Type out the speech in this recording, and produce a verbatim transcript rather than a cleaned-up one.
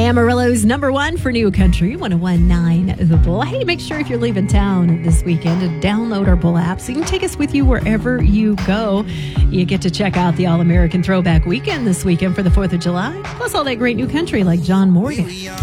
Amarillo's number one for New Country, one oh one point nine The Bull. Hey, make sure if you're leaving town this weekend to download our Bull app so you can take us with you wherever you go. You get to check out the All-American Throwback Weekend this weekend for the fourth of July, plus all that great new country like John Morgan.